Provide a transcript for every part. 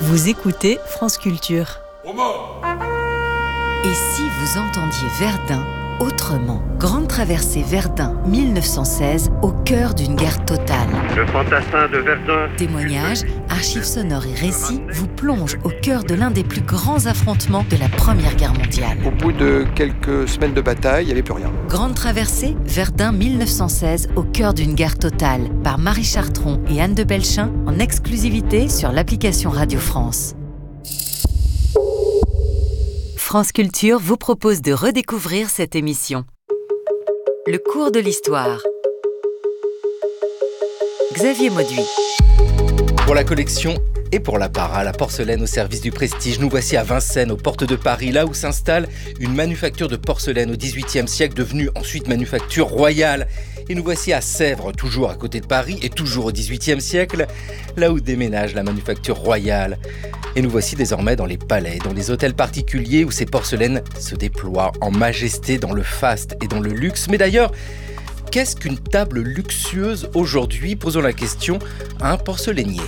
Vous écoutez France Culture. Et si vous entendiez Verdun autrement? Grande traversée Verdun 1916, au cœur d'une guerre totale. Le fantassin de Verdun. Témoignages, archives sonores et récits vous plongent au cœur de l'un des plus grands affrontements de la Première Guerre mondiale. Au bout de quelques semaines de bataille, il n'y avait plus rien. Grande traversée Verdun 1916, au cœur d'une guerre totale, par Marie Chartron et Anne de Belchin, en exclusivité sur l'application Radio France. France Culture vous propose de redécouvrir cette émission. Le cours de l'histoire. Xavier Mauduit. Pour la collection et pour l'apparat, la porcelaine au service du prestige, nous voici à Vincennes, aux portes de Paris, là où s'installe une manufacture de porcelaine au XVIIIe siècle, devenue ensuite manufacture royale. Et nous voici à Sèvres, toujours à côté de Paris, et toujours au XVIIIe siècle, là où déménage la manufacture royale. Et nous voici désormais dans les palais, dans les hôtels particuliers où ces porcelaines se déploient en majesté dans le faste et dans le luxe. Mais d'ailleurs, qu'est-ce qu'une table luxueuse aujourd'hui? Posons la question à un porcelainier.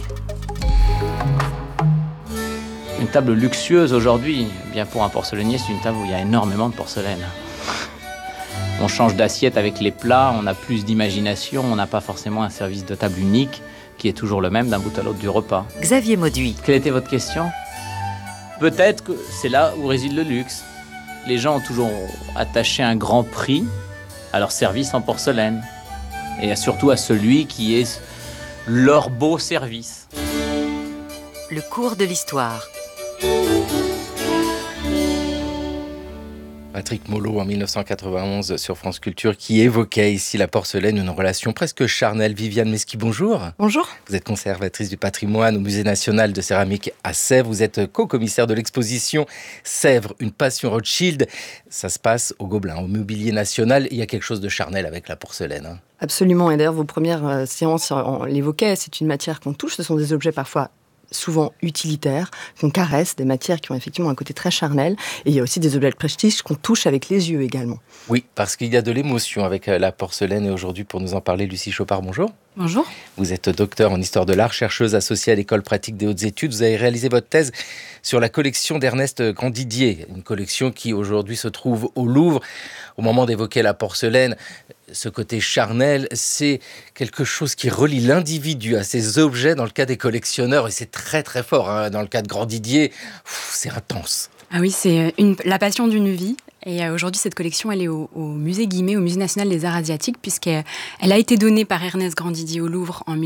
Une table luxueuse aujourd'hui, bien pour un porcelainier, c'est une table où il y a énormément de porcelaine. On change d'assiette avec les plats, on a plus d'imagination, on n'a pas forcément un service de table unique qui est toujours le même d'un bout à l'autre du repas. Xavier Mauduit. Quelle était votre question? Peut-être que c'est là où réside le luxe. Les gens ont toujours attaché un grand prix à leur service en porcelaine et surtout à celui qui est leur beau service. Le cours de l'histoire. Patrick Molot en 1991 sur France Culture qui évoquait ici la porcelaine, une relation presque charnelle. Viviane Mesqui, bonjour. Bonjour. Vous êtes conservatrice du patrimoine au Musée national de céramique à Sèvres. Vous êtes co-commissaire de l'exposition Sèvres, une passion Rothschild. Ça se passe au Gobelin, au Mobilier National. Il y a quelque chose de charnel avec la porcelaine, hein. Absolument. Et d'ailleurs, vos premières séances, on l'évoquait, c'est une matière qu'on touche. Ce sont des objets parfois souvent utilitaires, qu'on caresse, des matières qui ont effectivement un côté très charnel. Et il y a aussi des objets de prestige qu'on touche avec les yeux également. Oui, parce qu'il y a de l'émotion avec la porcelaine. Et aujourd'hui, pour nous en parler, Lucie Chopard, bonjour. Bonjour. Vous êtes docteur en histoire de l'art, chercheuse associée à l'École pratique des hautes études. Vous avez réalisé votre thèse sur la collection d'Ernest Grandidier, une collection qui aujourd'hui se trouve au Louvre. Au moment d'évoquer la porcelaine, ce côté charnel, c'est quelque chose qui relie l'individu à ses objets dans le cas des collectionneurs. Et c'est très très fort, hein. Dans le cas de Grandidier, c'est intense. Ah oui, c'est la passion d'une vie. Et aujourd'hui, cette collection, elle est au musée Guimet, au Musée national des arts asiatiques, puisqu'elle a été donnée par Ernest Grandidier au Louvre en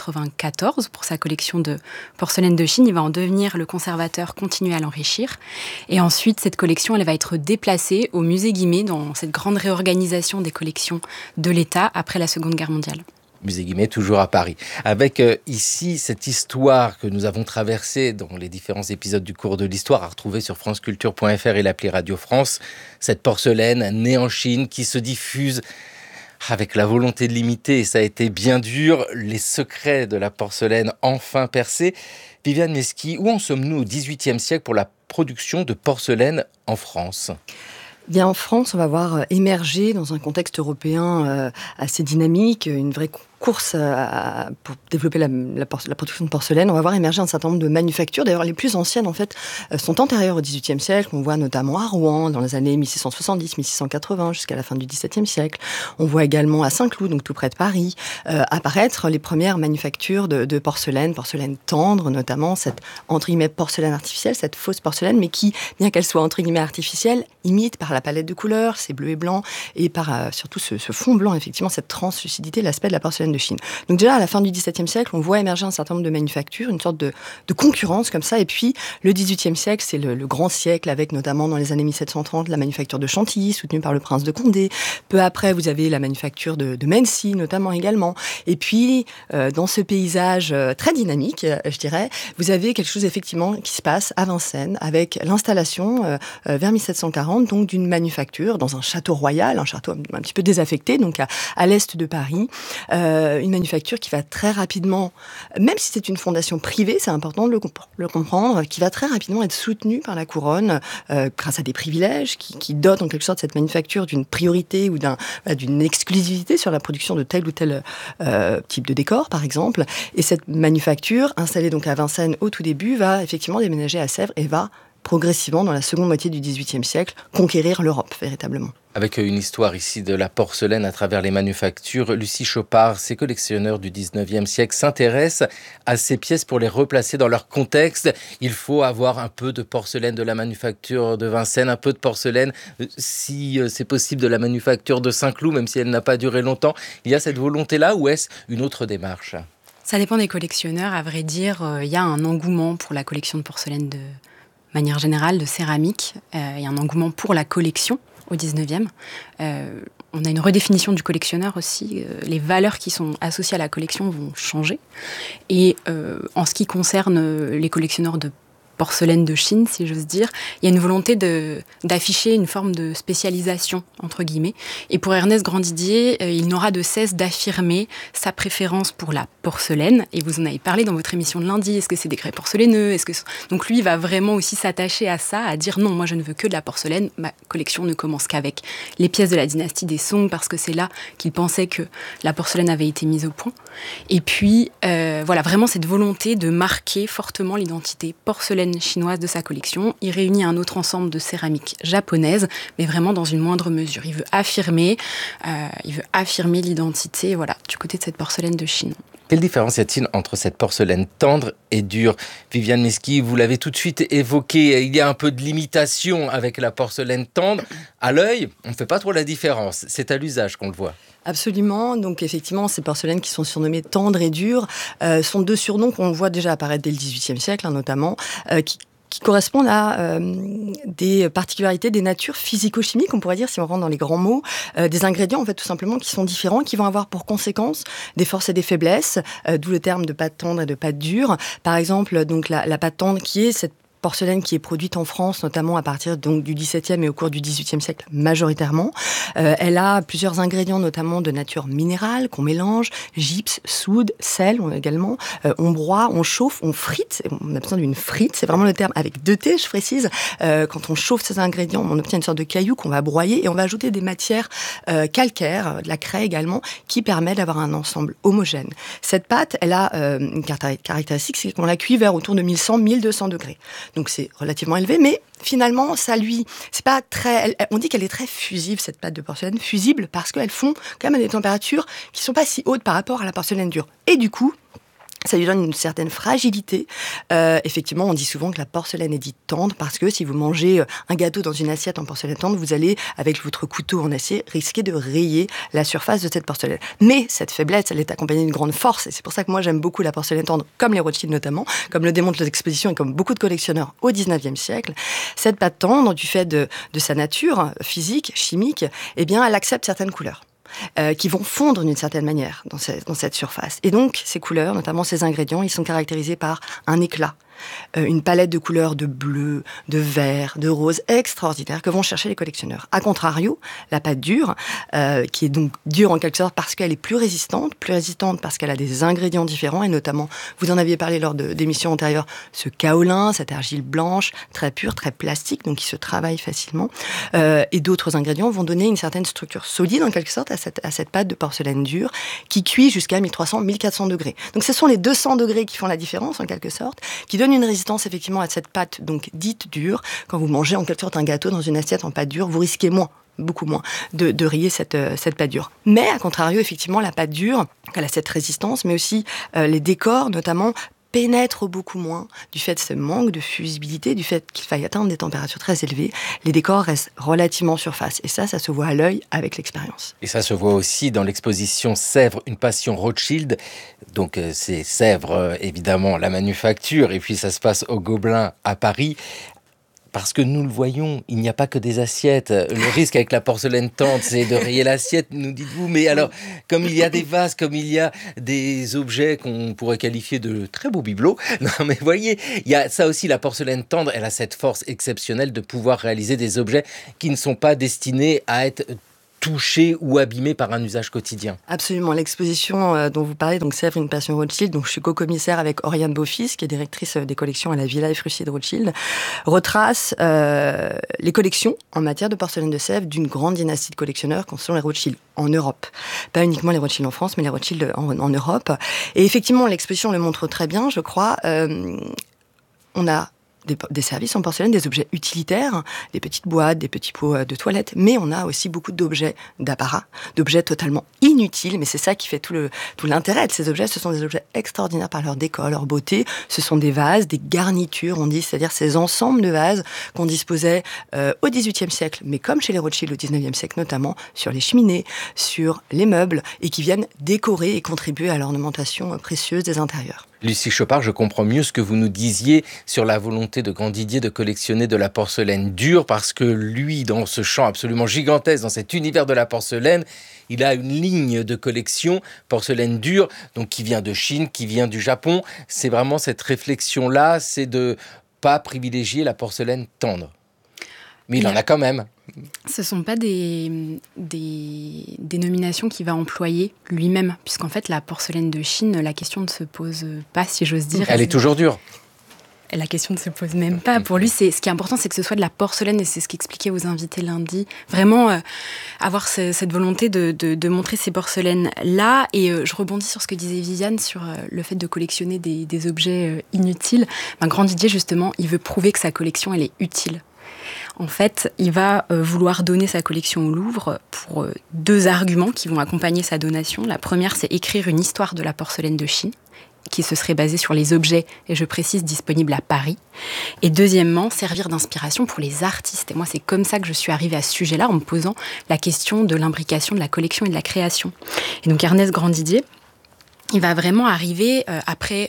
1894 pour sa collection de porcelaine de Chine. Il va en devenir le conservateur, continuer à l'enrichir. Et ensuite, cette collection, elle va être déplacée au musée Guimet dans cette grande réorganisation des collections de l'État après la Seconde Guerre mondiale. Musée Guimet, toujours à Paris. Avec ici cette histoire que nous avons traversée dans les différents épisodes du cours de l'histoire, à retrouver sur franceculture.fr et l'appli Radio France. Cette porcelaine née en Chine qui se diffuse avec la volonté de l'imiter, et ça a été bien dur, les secrets de la porcelaine enfin percés. Viviane Mesqui, où en sommes-nous au XVIIIe siècle pour la production de porcelaine en France ? Bien, en France, on va voir émerger dans un contexte européen assez dynamique, une vraie course pour développer la production de porcelaine. On va voir émerger un certain nombre de manufactures. D'ailleurs, les plus anciennes, en fait, sont antérieures au XVIIIe siècle. On voit notamment à Rouen, dans les années 1670-1680, jusqu'à la fin du XVIIe siècle. On voit également à Saint-Cloud, donc tout près de Paris, apparaître les premières manufactures de porcelaine tendre, notamment cette, entre guillemets, porcelaine artificielle, cette fausse porcelaine, mais qui, bien qu'elle soit, entre guillemets, artificielle, imite par la palette de couleurs, ces bleus et blancs, et par surtout ce fond blanc, effectivement, cette translucidité, l'aspect de la porcelaine de Chine. Donc déjà, à la fin du XVIIe siècle, on voit émerger un certain nombre de manufactures, une sorte de concurrence comme ça. Et puis, le XVIIIe siècle, c'est le grand siècle, avec notamment dans les années 1730, la manufacture de Chantilly, soutenue par le prince de Condé. Peu après, vous avez la manufacture de Mency, notamment également. Et puis, dans ce paysage très dynamique, je dirais, vous avez quelque chose effectivement qui se passe à Vincennes, avec l'installation vers 1740, donc d'une manufacture dans un château royal, un château un petit peu désaffecté, donc à l'est de Paris, une manufacture qui va très rapidement, même si c'est une fondation privée, c'est important de le comprendre, qui va très rapidement être soutenue par la couronne grâce à des privilèges qui dotent en quelque sorte cette manufacture d'une priorité ou d'une exclusivité sur la production de tel ou tel type de décor, par exemple. Et cette manufacture, installée donc à Vincennes au tout début, va effectivement déménager à Sèvres et va progressivement, dans la seconde moitié du XVIIIe siècle, conquérir l'Europe, véritablement. Avec une histoire ici de la porcelaine à travers les manufactures, Lucie Chopard, ces collectionneurs du XIXe siècle s'intéressent à ces pièces pour les replacer dans leur contexte. Il faut avoir un peu de porcelaine de la manufacture de Vincennes, un peu de porcelaine, si c'est possible, de la manufacture de Saint-Cloud, même si elle n'a pas duré longtemps. Il y a cette volonté-là ou est-ce une autre démarche ? Ça dépend des collectionneurs. À vrai dire, il y a un engouement pour la collection de porcelaine de manière générale, de céramique. Il y a un engouement pour la collection au 19e. On a une redéfinition du collectionneur aussi. Les valeurs qui sont associées à la collection vont changer. Et en ce qui concerne les collectionneurs de porcelaine de Chine, si j'ose dire, il y a une volonté d'afficher une forme de spécialisation, entre guillemets. Et pour Ernest Grandidier, il n'aura de cesse d'affirmer sa préférence pour la porcelaine. Et vous en avez parlé dans votre émission de lundi. Est-ce que c'est des grès porcelaineux ? Donc lui, il va vraiment aussi s'attacher à ça, à dire non, moi je ne veux que de la porcelaine. Ma collection ne commence qu'avec les pièces de la dynastie des Song, parce que c'est là qu'il pensait que la porcelaine avait été mise au point. Et puis, voilà, vraiment cette volonté de marquer fortement l'identité porcelaine chinoise de sa collection. Il réunit un autre ensemble de céramique japonaise, mais vraiment dans une moindre mesure. Il veut affirmer l'identité, voilà, du côté de cette porcelaine de Chine. Quelle différence y a-t-il entre cette porcelaine tendre et dure ? Viviane Meski, vous l'avez tout de suite évoqué, il y a un peu de limitation avec la porcelaine tendre. À l'œil, on ne fait pas trop la différence. C'est à l'usage qu'on le voit. Absolument. Donc effectivement, ces porcelaines qui sont surnommées tendres et dures sont deux surnoms qu'on voit déjà apparaître dès le XVIIIe siècle, notamment, qui correspondent à des particularités des natures physico-chimiques, on pourrait dire, si on rentre dans les grands mots, des ingrédients en fait tout simplement qui sont différents, qui vont avoir pour conséquence des forces et des faiblesses, d'où le terme de pâte tendre et de pâte dure. Par exemple, donc la pâte tendre qui est cette porcelaine qui est produite en France, notamment à partir donc, du XVIIe et au cours du XVIIIe siècle majoritairement. Elle a plusieurs ingrédients, notamment de nature minérale, qu'on mélange, gypse, soude, sel également. On broie, on chauffe, on frite. On a besoin d'une frite, c'est vraiment le terme avec 2 T, je précise. Quand on chauffe ces ingrédients, on obtient une sorte de caillou qu'on va broyer et on va ajouter des matières calcaires, de la craie également, qui permet d'avoir un ensemble homogène. Cette pâte, elle a une caractéristique, c'est qu'on la cuit vers autour de 1100-1200 degrés. Donc c'est relativement élevé, mais finalement, c'est pas très. On dit qu'elle est très fusible, cette pâte de porcelaine, fusible parce qu'elles font quand même à des températures qui sont pas si hautes par rapport à la porcelaine dure. Et du coup, ça lui donne une certaine fragilité. Effectivement, on dit souvent que la porcelaine est dite tendre parce que si vous mangez un gâteau dans une assiette en porcelaine tendre, vous allez, avec votre couteau en acier, risquer de rayer la surface de cette porcelaine. Mais cette faiblesse, elle est accompagnée d'une grande force. Et c'est pour ça que moi, j'aime beaucoup la porcelaine tendre, comme les Rothschild notamment, comme le démontrent les expositions et comme beaucoup de collectionneurs au XIXe siècle. Cette pâte tendre, du fait de sa nature physique, chimique, eh bien, elle accepte certaines couleurs. Qui vont fondre d'une certaine manière dans cette surface. Et donc, ces couleurs, notamment ces ingrédients, ils sont caractérisés par un éclat, une palette de couleurs de bleu, de vert, de rose extraordinaire que vont chercher les collectionneurs. A contrario, la pâte dure, qui est donc dure en quelque sorte parce qu'elle est plus résistante parce qu'elle a des ingrédients différents et notamment, vous en aviez parlé lors d'émissions antérieures, ce kaolin, cette argile blanche, très pure, très plastique, donc qui se travaille facilement, et d'autres ingrédients vont donner une certaine structure solide en quelque sorte à cette pâte de porcelaine dure qui cuit jusqu'à 1300-1400 degrés. Donc ce sont les 200 degrés qui font la différence en quelque sorte, qui donnent une résistance effectivement à cette pâte donc dite dure. Quand vous mangez en quelque sorte un gâteau dans une assiette en pâte dure, vous risquez beaucoup moins de rayer cette pâte dure. Mais à contrario, effectivement, la pâte dure, elle a cette résistance, mais aussi les décors notamment pénètrent beaucoup moins du fait de ce manque de fusibilité, du fait qu'il faille atteindre des températures très élevées. Les décors restent relativement surface. Et ça se voit à l'œil avec l'expérience. Et ça se voit aussi dans l'exposition Sèvres, une passion Rothschild. Donc c'est Sèvres, évidemment, la manufacture. Et puis ça se passe au Gobelin à Paris. Parce que nous le voyons, il n'y a pas que des assiettes. Le risque avec la porcelaine tendre, c'est de rayer l'assiette, nous dites-vous. Mais alors, comme il y a des vases, comme il y a des objets qu'on pourrait qualifier de très beaux bibelots, non mais voyez, il y a ça aussi, la porcelaine tendre, elle a cette force exceptionnelle de pouvoir réaliser des objets qui ne sont pas destinés à être touchés ou abîmés par un usage quotidien. Absolument. L'exposition dont vous parlez, donc Sèvres, une passion Rothschild, donc je suis co-commissaire avec Oriane Beaufils, qui est directrice des collections à la Villa et Frustier de Rothschild, retrace les collections en matière de porcelaine de Sèvres d'une grande dynastie de collectionneurs qui sont les Rothschild en Europe. Pas uniquement les Rothschild en France, mais les Rothschild en Europe. Et effectivement, l'exposition le montre très bien, je crois. On a des services en porcelaine, des objets utilitaires, des petites boîtes, des petits pots de toilette, mais on a aussi beaucoup d'objets d'apparat, d'objets totalement inutiles, mais c'est ça qui fait tout l'intérêt de ces objets. Ce sont des objets extraordinaires par leur décor, leur beauté. Ce sont des vases, des garnitures, on dit, c'est-à-dire ces ensembles de vases qu'on disposait au XVIIIe siècle, mais comme chez les Rothschild au XIXe siècle notamment, sur les cheminées, sur les meubles, et qui viennent décorer et contribuer à l'ornementation précieuse des intérieurs. Lucie Chopard, je comprends mieux ce que vous nous disiez sur la volonté de Grandidier de collectionner de la porcelaine dure, parce que lui, dans ce champ absolument gigantesque, dans cet univers de la porcelaine, il a une ligne de collection porcelaine dure, donc qui vient de Chine, qui vient du Japon. C'est vraiment cette réflexion-là, c'est de pas privilégier la porcelaine tendre. Mais il en a quand même. Ce ne sont pas des dénominations qu'il va employer lui-même, puisqu'en fait, la porcelaine de Chine, la question ne se pose pas, si j'ose dire. Elle est toujours dure. La question ne se pose même pas. Pour lui, ce qui est important, c'est que ce soit de la porcelaine, et c'est ce qu'expliquait aux invités lundi. Vraiment, avoir cette volonté de montrer ces porcelaines-là. Et je rebondis sur ce que disait Viviane, sur le fait de collectionner des objets inutiles. Grandidier, justement, il veut prouver que sa collection, elle est utile. En fait, il va vouloir donner sa collection au Louvre pour deux arguments qui vont accompagner sa donation. La première, c'est écrire une histoire de la porcelaine de Chine, qui se serait basée sur les objets, et je précise, disponibles à Paris. Et deuxièmement, servir d'inspiration pour les artistes. Et moi, c'est comme ça que je suis arrivée à ce sujet-là, en me posant la question de l'imbrication de la collection et de la création. Et donc, Ernest Grandidier, il va vraiment arriver après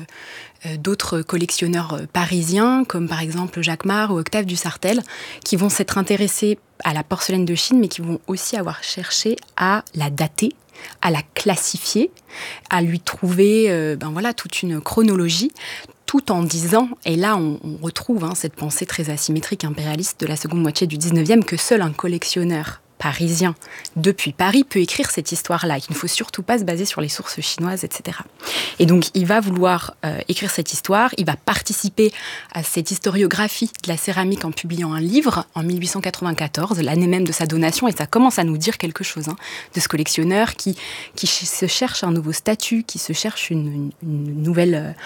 d'autres collectionneurs parisiens, comme par exemple Jacques Marre ou Octave Dussartel, qui vont s'être intéressés à la porcelaine de Chine, mais qui vont aussi avoir cherché à la dater, à la classifier, à lui trouver toute une chronologie, tout en disant, et là on retrouve cette pensée très asymétrique, impérialiste de la seconde moitié du 19e, que seul un collectionneur parisien depuis Paris peut écrire cette histoire-là, qu'il ne faut surtout pas se baser sur les sources chinoises, etc. Et donc, il va vouloir écrire cette histoire, il va participer à cette historiographie de la céramique en publiant un livre en 1894, l'année même de sa donation, et ça commence à nous dire quelque chose de ce collectionneur qui se cherche un nouveau statut, qui se cherche une nouvelle...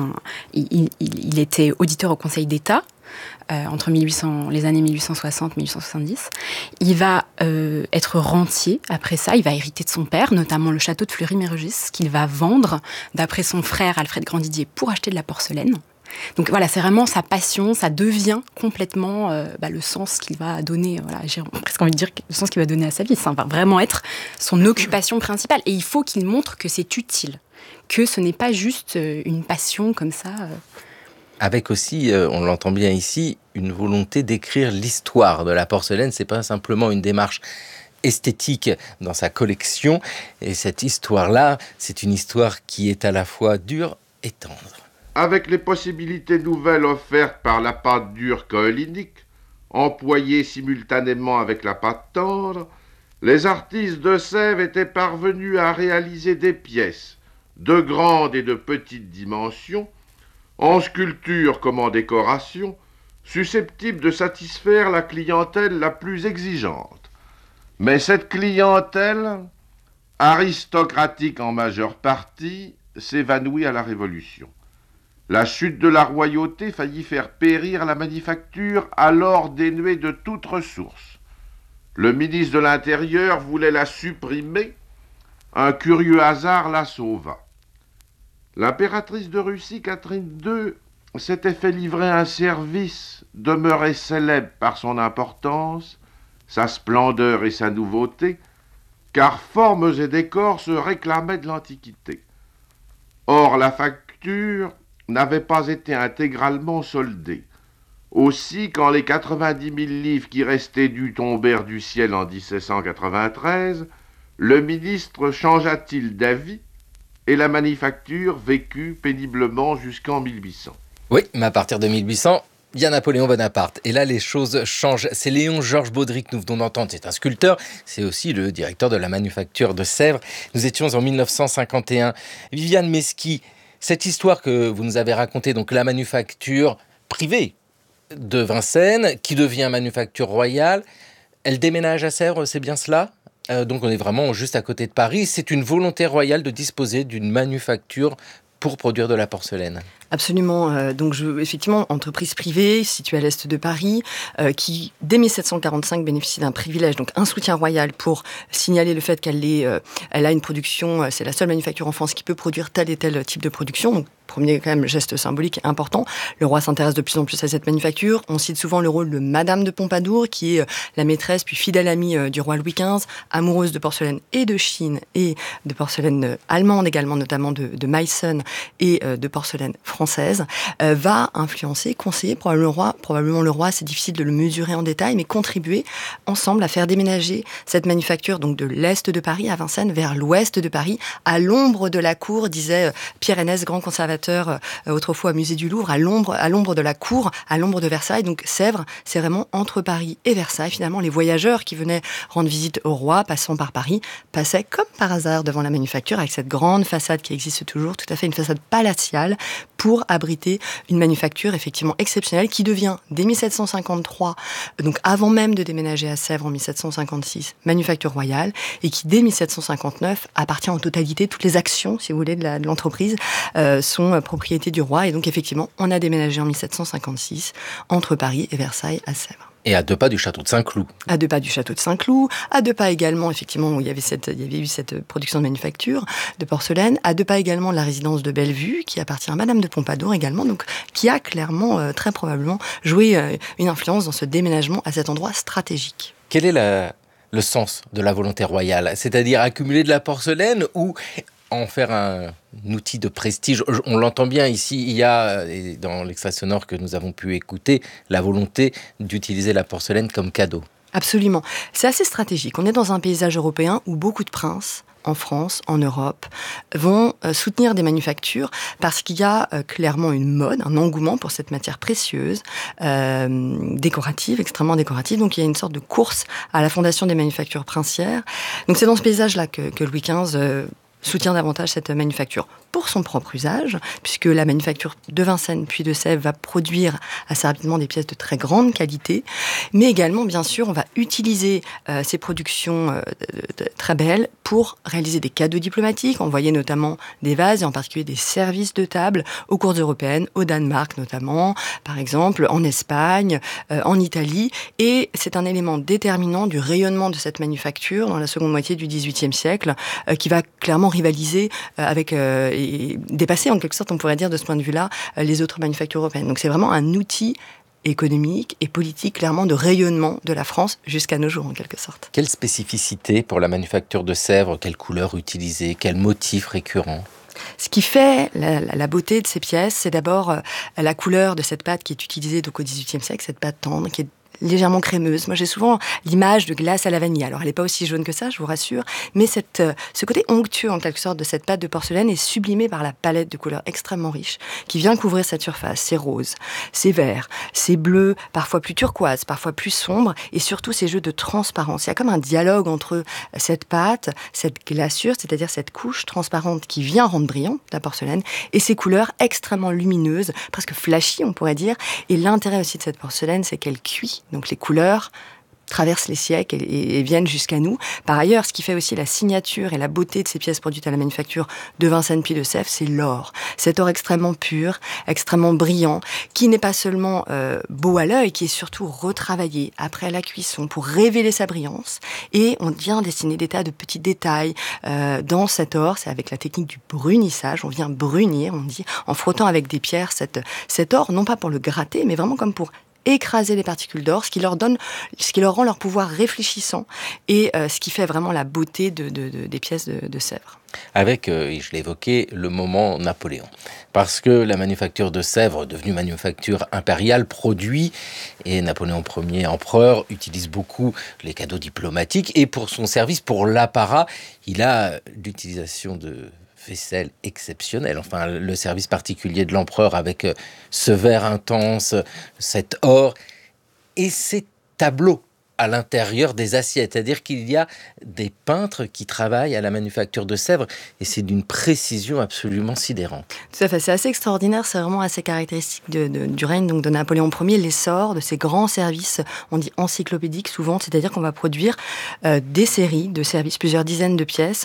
il était auditeur au Conseil d'État, entre les années 1860 et 1870. Il va être rentier après ça. Il va hériter de son père, notamment le château de Fleury-Mérogis, qu'il va vendre, d'après son frère Alfred Grandidier, pour acheter de la porcelaine. Donc voilà, c'est vraiment sa passion, ça devient complètement le sens qu'il va donner, j'ai presque envie de dire le sens qu'il va donner à sa vie. Ça va vraiment être son occupation principale. Et il faut qu'il montre que c'est utile, que ce n'est pas juste une passion comme ça... Avec aussi, on l'entend bien ici, une volonté d'écrire l'histoire de la porcelaine. C'est pas simplement une démarche esthétique dans sa collection. Et cette histoire-là, c'est une histoire qui est à la fois dure et tendre. Avec les possibilités nouvelles offertes par la pâte dure kaolinique, employée simultanément avec la pâte tendre, les artistes de Sèvres étaient parvenus à réaliser des pièces de grande et de petite dimension, en sculpture comme en décoration, susceptible de satisfaire la clientèle la plus exigeante. Mais cette clientèle, aristocratique en majeure partie, s'évanouit à la Révolution. La chute de la royauté faillit faire périr la manufacture alors dénuée de toute ressource. Le ministre de l'Intérieur voulait la supprimer, un curieux hasard la sauva. L'impératrice de Russie, Catherine II, s'était fait livrer un service demeuré célèbre par son importance, sa splendeur et sa nouveauté, car formes et décors se réclamaient de l'Antiquité. Or, la facture n'avait pas été intégralement soldée. Aussi, quand les 90 000 livres qui restaient dus tombèrent du ciel en 1793, le ministre changea-t-il d'avis et la manufacture vécut péniblement jusqu'en 1800. Oui, mais à partir de 1800, Il y a Napoléon Bonaparte. Et là, les choses changent. C'est Léon-Georges Baudry que nous venons d'entendre. C'est un sculpteur. C'est aussi le directeur de la manufacture de Sèvres. Nous étions en 1951. Viviane Mesqui, cette histoire que vous nous avez racontée, donc la manufacture privée de Vincennes, qui devient manufacture royale, elle déménage à Sèvres, c'est bien cela ? Donc on est vraiment juste à côté de Paris. C'est une volonté royale de disposer d'une manufacture pour produire de la porcelaine. Absolument. Donc, effectivement, entreprise privée située à l'est de Paris, qui, dès 1745, bénéficie d'un privilège, donc un soutien royal pour signaler le fait qu'elle a une production, c'est la seule manufacture en France qui peut produire tel et tel type de production. Donc, premier quand même geste symbolique important. Le roi s'intéresse de plus en plus à cette manufacture. On cite souvent le rôle de Madame de Pompadour, qui est la maîtresse puis fidèle amie du roi Louis XV, amoureuse de porcelaine et de Chine et de porcelaine allemande également, notamment de Meissen et de porcelaine française, va influencer, conseiller probablement le roi, c'est difficile de le mesurer en détail, mais contribuer ensemble à faire déménager cette manufacture donc de l'est de Paris à Vincennes vers l'ouest de Paris, à l'ombre de la cour, disait Pierre Henès, grand conservateur autrefois au musée du Louvre, à l'ombre de la cour, à l'ombre de Versailles. Donc Sèvres, c'est vraiment entre Paris et Versailles. Finalement, les voyageurs qui venaient rendre visite au roi, passant par Paris, passaient comme par hasard devant la manufacture avec cette grande façade qui existe toujours, tout à fait une façade palatiale pour abriter une manufacture effectivement exceptionnelle qui devient, dès 1753, donc avant même de déménager à Sèvres en 1756, manufacture royale, et qui dès 1759 appartient en totalité, toutes les actions, si vous voulez, de l'entreprise sont propriété du roi. Et donc effectivement, on a déménagé en 1756 entre Paris et Versailles à Sèvres. Et à 2 pas du château de Saint-Cloud. À 2 pas du château de Saint-Cloud, à 2 pas également, effectivement, où il y avait eu cette production de manufacture de porcelaine, à 2 pas également de la résidence de Bellevue, qui appartient à Madame de Pompadour également, donc qui a clairement, très probablement, joué une influence dans ce déménagement à cet endroit stratégique. Quel est le sens de la volonté royale ? C'est-à-dire accumuler de la porcelaine ou en faire un outil de prestige? On l'entend bien ici, il y a, dans l'extrait sonore que nous avons pu écouter, la volonté d'utiliser la porcelaine comme cadeau. Absolument. C'est assez stratégique. On est dans un paysage européen où beaucoup de princes, en France, en Europe, vont soutenir des manufactures parce qu'il y a clairement une mode, un engouement pour cette matière précieuse, décorative, extrêmement décorative. Donc il y a une sorte de course à la fondation des manufactures princières. Donc c'est dans ce paysage-là que Louis XV soutient davantage cette manufacture pour son propre usage, puisque la manufacture de Vincennes puis de Sèvres va produire assez rapidement des pièces de très grande qualité, mais également, bien sûr, on va utiliser ces productions très belles pour réaliser des cadeaux diplomatiques, envoyer notamment des vases, et en particulier des services de table aux cours européennes, au Danemark notamment, par exemple, en Espagne, en Italie, et c'est un élément déterminant du rayonnement de cette manufacture dans la seconde moitié du XVIIIe siècle, qui va clairement rivaliser avec et dépasser en quelque sorte, on pourrait dire de ce point de vue-là, les autres manufactures européennes. Donc c'est vraiment un outil économique et politique clairement de rayonnement de la France jusqu'à nos jours en quelque sorte. Quelle spécificité pour la manufacture de Sèvres? Quelle couleur utiliser? Quel motif récurrent? Ce qui fait la beauté de ces pièces, c'est d'abord la couleur de cette pâte qui est utilisée donc au XVIIIe siècle, cette pâte tendre qui est légèrement crémeuse. Moi, j'ai souvent l'image de glace à la vanille. Alors, elle n'est pas aussi jaune que ça, je vous rassure, mais ce côté onctueux, en quelque sorte, de cette pâte de porcelaine est sublimé par la palette de couleurs extrêmement riche qui vient couvrir cette surface. C'est rose, c'est vert, c'est bleu, parfois plus turquoise, parfois plus sombre, et surtout ces jeux de transparence. Il y a comme un dialogue entre cette pâte, cette glaçure, c'est-à-dire cette couche transparente qui vient rendre brillante la porcelaine, et ces couleurs extrêmement lumineuses, presque flashy, on pourrait dire. Et l'intérêt aussi de cette porcelaine, c'est qu'elle cuit. Donc les couleurs traversent les siècles et viennent jusqu'à nous. Par ailleurs, ce qui fait aussi la signature et la beauté de ces pièces produites à la manufacture de Vincennes puis de Sèvres, c'est l'or. Cet or extrêmement pur, extrêmement brillant, qui n'est pas seulement beau à l'œil, qui est surtout retravaillé après la cuisson pour révéler sa brillance. Et on vient dessiner des tas de petits détails dans cet or. C'est avec la technique du brunissage. On vient brunir, on dit, en frottant avec des pierres cet or, non pas pour le gratter, mais vraiment comme pour écraser les particules d'or, ce qui leur rend leur pouvoir réfléchissant et ce qui fait vraiment la beauté des pièces de Sèvres. Avec, je l'ai évoqué, le moment Napoléon. Parce que la manufacture de Sèvres, devenue manufacture impériale, produit, et Napoléon Ier, empereur, utilise beaucoup les cadeaux diplomatiques, et pour son service, pour l'apparat, il a l'utilisation de vaisselle exceptionnelle. Enfin, le service particulier de l'empereur avec ce vert intense, cet or et ces tableaux à l'intérieur des assiettes. C'est-à-dire qu'il y a des peintres qui travaillent à la manufacture de Sèvres et c'est d'une précision absolument sidérante. Tout à fait, c'est assez extraordinaire, c'est vraiment assez caractéristique du règne donc de Napoléon Ier, l'essor de ces grands services, on dit encyclopédiques souvent, c'est-à-dire qu'on va produire des séries de services, plusieurs dizaines de pièces,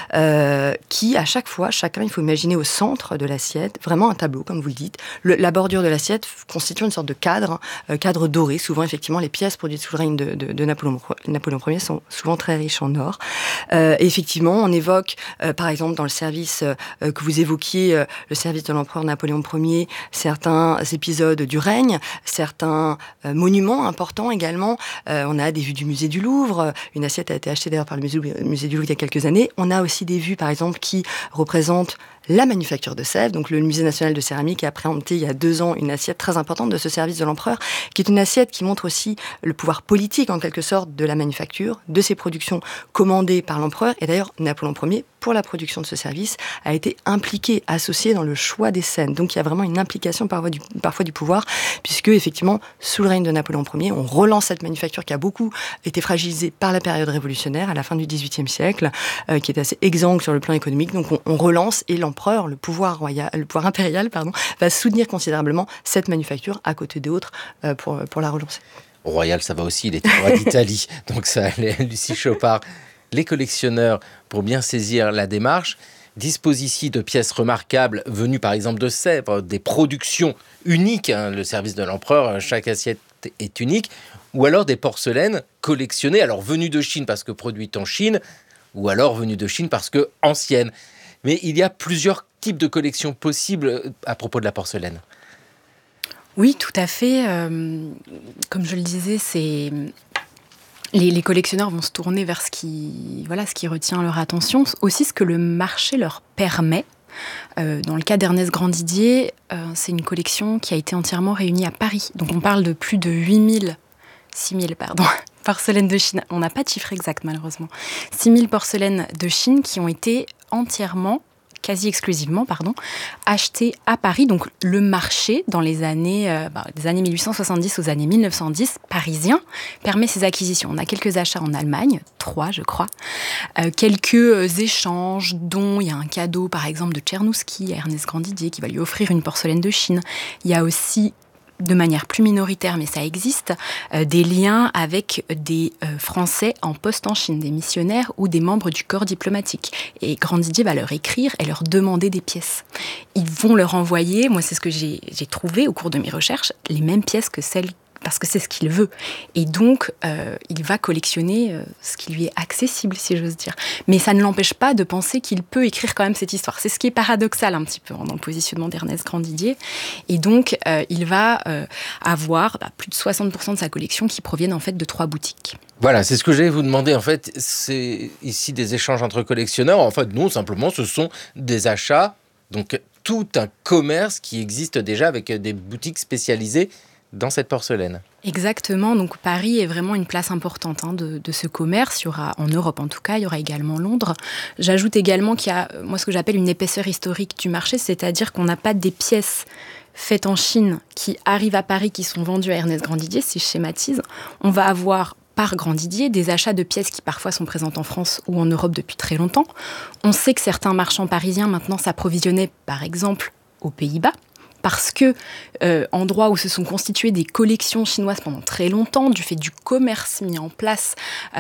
qui à chaque fois, chacun, il faut imaginer au centre de l'assiette, vraiment un tableau, comme vous le dites. La bordure de l'assiette constitue une sorte de cadre doré, souvent effectivement les pièces produites sous le règne de Napoléon Ier sont souvent très riches en or. Et effectivement, on évoque, par exemple, dans le service que vous évoquiez, le service de l'empereur Napoléon Ier, certains épisodes du règne, certains monuments importants également. On a des vues du musée du Louvre. Une assiette a été achetée d'ailleurs par le musée du Louvre il y a quelques années. On a aussi des vues, par exemple, qui représentent la manufacture de Sèvres. Donc le musée national de céramique a présenté il y a 2 ans une assiette très importante de ce service de l'empereur, qui est une assiette qui montre aussi le pouvoir politique en quelque sorte de la manufacture, de ces productions commandées par l'empereur. Et d'ailleurs, Napoléon Ier, pour la production de ce service, a été impliqué, associé dans le choix des scènes. Donc il y a vraiment une implication parfois du pouvoir, puisque effectivement, sous le règne de Napoléon Ier, on relance cette manufacture qui a beaucoup été fragilisée par la période révolutionnaire à la fin du XVIIIe siècle, qui est assez exsangue sur le plan économique. Donc on relance et l'empereur, le pouvoir impérial, va soutenir considérablement cette manufacture à côté d'autres pour la relancer. Royal, ça va aussi, il était roi d'Italie, donc ça allait, Lucie Chopard. Les collectionneurs, pour bien saisir la démarche, disposent ici de pièces remarquables venues par exemple de Sèvres, des productions uniques, le service de l'empereur, chaque assiette est unique, ou alors des porcelaines collectionnées, alors venues de Chine parce que produites en Chine, ou alors venues de Chine parce que anciennes. Mais il y a plusieurs types de collections possibles à propos de la porcelaine. Oui, tout à fait. Comme je le disais, les collectionneurs vont se tourner vers ce qui retient leur attention, aussi ce que le marché leur permet. Dans le cas d'Ernest Grandidier, c'est une collection qui a été entièrement réunie à Paris. Donc on parle de plus de 6 000 porcelaines de Chine. On n'a pas de chiffre exact malheureusement. 6 000 porcelaines de Chine qui ont été entièrement, quasi exclusivement, achetées à Paris. Donc le marché, dans les années, des années 1870 aux années 1910, parisien, permet ces acquisitions. On a quelques achats en Allemagne, 3 je crois, quelques échanges, dont il y a un cadeau par exemple de Tchernouski à Ernest Grandidier qui va lui offrir une porcelaine de Chine. Il y a aussi, de manière plus minoritaire, mais ça existe, des liens avec des Français en poste en Chine, des missionnaires ou des membres du corps diplomatique. Et Grandidier va leur écrire et leur demander des pièces. Ils vont leur envoyer, moi c'est ce que j'ai trouvé au cours de mes recherches, les mêmes pièces que celles, parce que c'est ce qu'il veut. Et donc, il va collectionner ce qui lui est accessible, si j'ose dire. Mais ça ne l'empêche pas de penser qu'il peut écrire quand même cette histoire. C'est ce qui est paradoxal un petit peu dans le positionnement d'Ernest Grandidier. Et donc, il va avoir plus de 60% de sa collection qui proviennent en fait de 3 boutiques. Voilà, c'est ce que j'allais vous demander. En fait, c'est ici des échanges entre collectionneurs. En fait, non, simplement, ce sont des achats. Donc, tout un commerce qui existe déjà avec des boutiques spécialisées dans cette porcelaine. Exactement, donc Paris est vraiment une place importante de ce commerce. Il y aura, en Europe en tout cas, il y aura également Londres. J'ajoute également qu'il y a, moi, ce que j'appelle une épaisseur historique du marché, c'est-à-dire qu'on n'a pas des pièces faites en Chine qui arrivent à Paris, qui sont vendues à Ernest Grandidier, si je schématise. On va avoir par Grandidier des achats de pièces qui parfois sont présentes en France ou en Europe depuis très longtemps. On sait que certains marchands parisiens maintenant s'approvisionnaient par exemple aux Pays-Bas, parce que endroits où se sont constituées des collections chinoises pendant très longtemps, du fait du commerce mis en place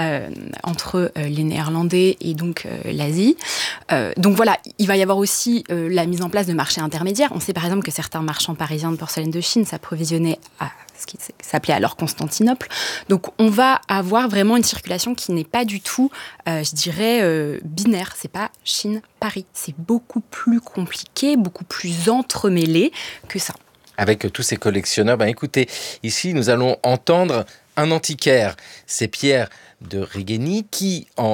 entre les Néerlandais et donc l'Asie. Donc voilà, il va y avoir aussi la mise en place de marchés intermédiaires. On sait par exemple que certains marchands parisiens de porcelaine de Chine s'approvisionnaient à ce qui s'appelait alors Constantinople. Donc on va avoir vraiment une circulation qui n'est pas du tout, je dirais, binaire. C'est pas Chine-Paris. C'est beaucoup plus compliqué, beaucoup plus entremêlé que ça. Avec tous ces collectionneurs, écoutez, ici nous allons entendre un antiquaire. C'est Pierre de Rigueny qui, en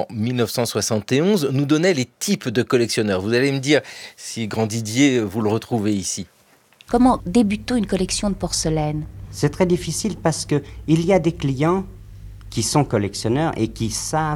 1971, nous donnait les types de collectionneurs. Vous allez me dire si Grandidier, vous le retrouvez ici. Comment débute-t-on une collection de porcelaine ? C'est très difficile parce qu'il y a des clients qui sont collectionneurs et qui savent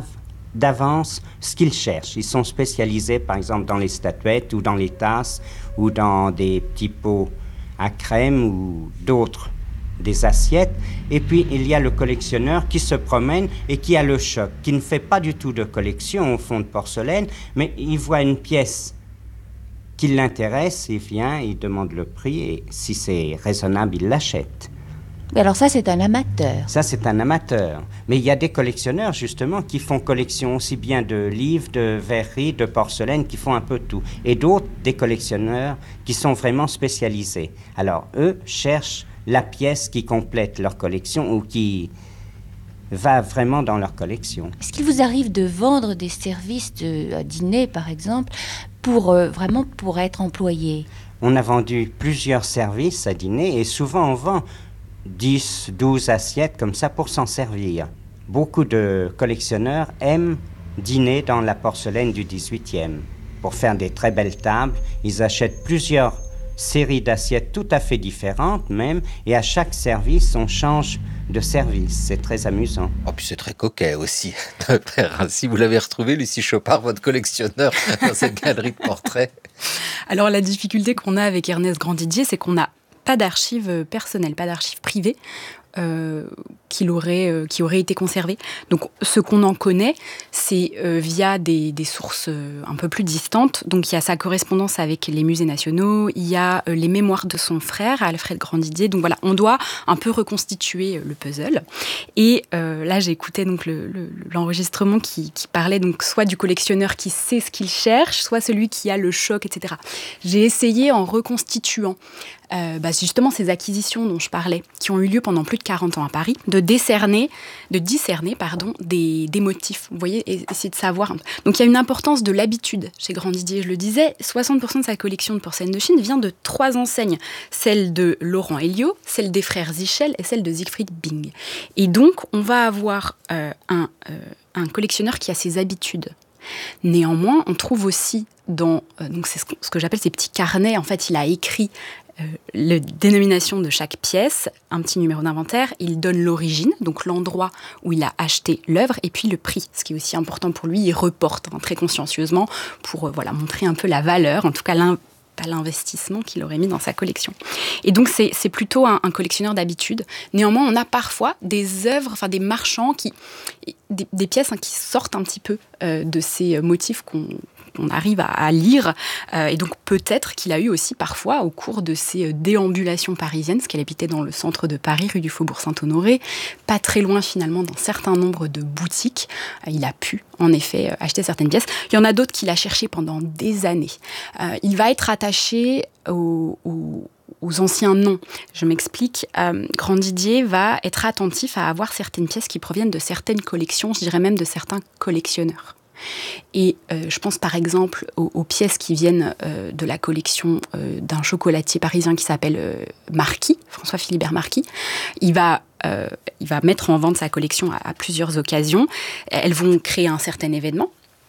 d'avance ce qu'ils cherchent. Ils sont spécialisés, par exemple, dans les statuettes ou dans les tasses ou dans des petits pots à crème ou d'autres, des assiettes. Et puis, il y a le collectionneur qui se promène et qui a le choc, qui ne fait pas du tout de collection au fond de porcelaine, mais il voit une pièce qui l'intéresse, il vient, il demande le prix et si c'est raisonnable, il l'achète. Mais alors ça, c'est un amateur. Ça, c'est un amateur. Mais il y a des collectionneurs, justement, qui font collection aussi bien de livres, de verreries, de porcelaine, qui font un peu tout. Et d'autres, des collectionneurs qui sont vraiment spécialisés. Alors, eux cherchent la pièce qui complète leur collection ou qui va vraiment dans leur collection. Est-ce qu'il vous arrive de vendre des services à dîner, par exemple, vraiment pour être employé? On a vendu plusieurs services à dîner et souvent on vend 10, 12 assiettes comme ça pour s'en servir. Beaucoup de collectionneurs aiment dîner dans la porcelaine du 18e. Pour faire des très belles tables, ils achètent plusieurs séries d'assiettes tout à fait différentes même, et à chaque service, on change de service. C'est très amusant. Oh, puis c'est très coquet aussi de faire ainsi. Vous l'avez retrouvé, Lucie Chopard, votre collectionneur, dans cette galerie de portraits. Alors la difficulté qu'on a avec Ernest Grandidier, c'est qu'on n'a pas d'archives personnelles, pas d'archives privées qui auraient été conservées. Donc ce qu'on en connaît, c'est via des sources un peu plus distantes. Donc il y a sa correspondance avec les musées nationaux, il y a les mémoires de son frère, Alfred Grandidier. Donc voilà, on doit un peu reconstituer le puzzle. Et là, j'écoutais donc l'enregistrement qui parlait donc soit du collectionneur qui sait ce qu'il cherche, soit celui qui a le choc, etc. J'ai essayé en reconstituant justement ces acquisitions dont je parlais, qui ont eu lieu pendant plus de 40 ans à Paris, de discerner des motifs. Vous voyez, essayer de savoir. Donc il y a une importance de l'habitude chez Grandidier. Je le disais, 60% de sa collection de porcelaine de Chine vient de 3 enseignes. Celle de Laurent Elliot, celle des frères Zichel et celle de Siegfried Bing. Et donc, on va avoir un collectionneur qui a ses habitudes. Néanmoins, on trouve aussi donc c'est ce que j'appelle ces petits carnets. En fait, il a écrit la dénomination de chaque pièce, un petit numéro d'inventaire, il donne l'origine, donc l'endroit où il a acheté l'œuvre, et puis le prix, ce qui est aussi important pour lui, il reporte très consciencieusement pour montrer un peu la valeur, en tout cas l'investissement qu'il aurait mis dans sa collection. Et donc c'est plutôt un collectionneur d'habitude. Néanmoins, on a parfois des œuvres, des marchands, des pièces qui sortent un petit peu de ces motifs qu'on arrive à lire. Et donc peut-être qu'il a eu aussi parfois, au cours de ses déambulations parisiennes, parce qu'elle habitait dans le centre de Paris, rue du Faubourg Saint-Honoré, pas très loin finalement d'un certain nombre de boutiques, il a pu en effet acheter certaines pièces. Il y en a d'autres qu'il a cherchées pendant des années. Il va être attaché aux anciens noms. Je m'explique. Grandidier va être attentif à avoir certaines pièces qui proviennent de certaines collections, je dirais même de certains collectionneurs. Et je pense par exemple aux pièces qui viennent de la collection d'un chocolatier parisien qui s'appelle Marquis, François-Philibert Marquis. Il va mettre en vente sa collection à plusieurs occasions. Elles vont créer un certain événement.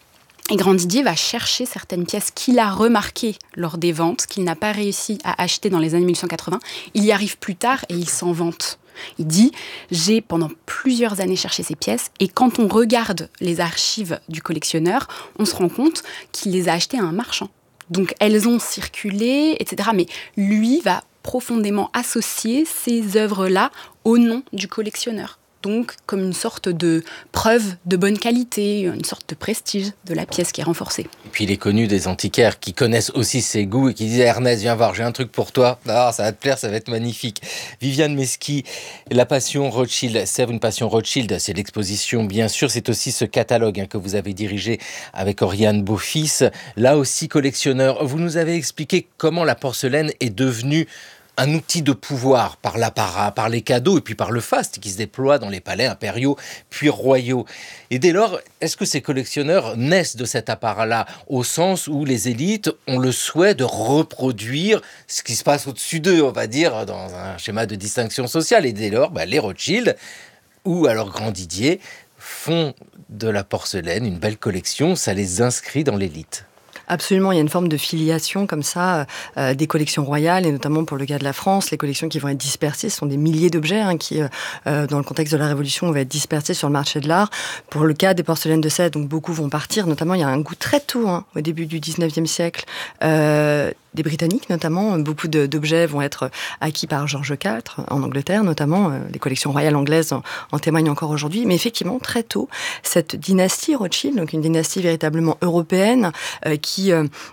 Et Grandidier va chercher certaines pièces qu'il a remarquées lors des ventes, qu'il n'a pas réussi à acheter dans les années 1880. Il y arrive plus tard et il s'en vante. Il dit « J'ai pendant plusieurs années cherché ces pièces et quand on regarde les archives du collectionneur, on se rend compte qu'il les a achetées à un marchand. Donc elles ont circulé, etc. Mais lui va profondément associer ces œuvres-là au nom du collectionneur. Donc comme une sorte de preuve de bonne qualité, une sorte de prestige de la pièce qui est renforcée. Et puis il est connu des antiquaires qui connaissent aussi ses goûts et qui disent « Ernest, viens voir, j'ai un truc pour toi. Ah, ça va te plaire, ça va être magnifique. » Viviane Mesqui, la passion Rothschild, Sèvres, une passion Rothschild, c'est l'exposition bien sûr, c'est aussi ce catalogue que vous avez dirigé avec Oriane Beaufils. Là aussi collectionneur, vous nous avez expliqué comment la porcelaine est devenue un outil de pouvoir par l'apparat, par les cadeaux et puis par le faste qui se déploie dans les palais impériaux puis royaux. Et dès lors, est-ce que ces collectionneurs naissent de cet apparat-là au sens où les élites ont le souhait de reproduire ce qui se passe au-dessus d'eux, on va dire, dans un schéma de distinction sociale. Et dès lors, les Rothschild ou alors Grandidier font de la porcelaine une belle collection, ça les inscrit dans l'élite. Absolument, il y a une forme de filiation comme ça des collections royales, et notamment pour le cas de la France, les collections qui vont être dispersées, ce sont des milliers d'objets qui, dans le contexte de la Révolution, vont être dispersés sur le marché de l'art. Pour le cas des porcelaines de Sèvres, donc beaucoup vont partir, notamment il y a un goût très tôt, au début du 19e siècle, des Britanniques notamment. Beaucoup d'objets vont être acquis par George IV en Angleterre notamment. Les collections royales anglaises en témoignent encore aujourd'hui. Mais effectivement, très tôt, cette dynastie Rothschild, donc une dynastie véritablement européenne qui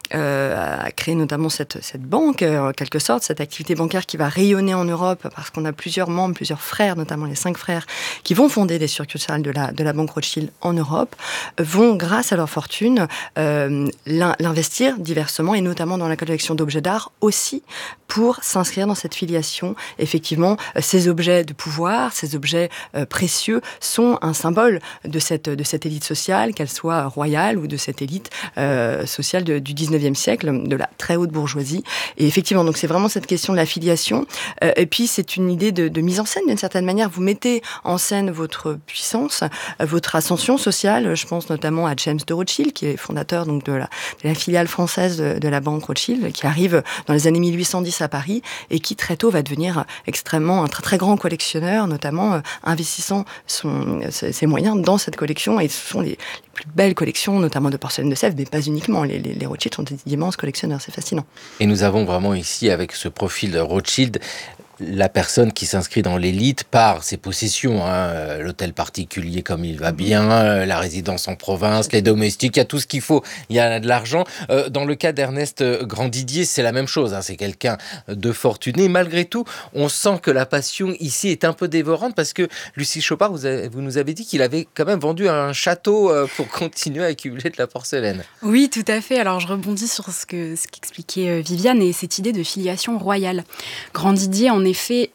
a créé notamment cette banque, en quelque sorte, cette activité bancaire qui va rayonner en Europe parce qu'on a plusieurs membres, plusieurs frères, notamment les 5 frères, qui vont fonder des succursales de la banque Rothschild en Europe, vont, grâce à leur fortune, l'investir diversement, et notamment dans la collection d'objets d'art aussi, pour s'inscrire dans cette filiation. Effectivement, ces objets de pouvoir, ces objets précieux sont un symbole de cette élite sociale, qu'elle soit royale ou de cette élite sociale du 19e siècle, de la très haute bourgeoisie. Et effectivement, donc c'est vraiment cette question de la filiation. Et puis, c'est une idée de mise en scène, d'une certaine manière. Vous mettez en scène votre puissance, votre ascension sociale. Je pense notamment à James de Rothschild, qui est fondateur donc, de la filiale française de la banque Rothschild, qui arrive dans les années 1810 à Paris et qui très tôt va devenir un très très grand collectionneur, notamment investissant ses moyens dans cette collection. Et ce sont les plus belles collections, notamment de porcelaine de Sèvres, mais pas uniquement. Les Rothschild sont des immenses collectionneurs, c'est fascinant. Et nous avons vraiment ici, avec ce profil de Rothschild, la personne qui s'inscrit dans l'élite par ses possessions, l'hôtel particulier comme il va bien, la résidence en province, les domestiques, il y a tout ce qu'il faut, il y a de l'argent. Dans le cas d'Ernest Grandidier, c'est la même chose, c'est quelqu'un de fortuné. Malgré tout, on sent que la passion ici est un peu dévorante, parce que Lucie Chopard, vous nous avez dit qu'il avait quand même vendu un château pour continuer à accumuler de la porcelaine. Oui, tout à fait. Alors je rebondis sur ce qu'expliquait Viviane et cette idée de filiation royale. Grandidier, en effet,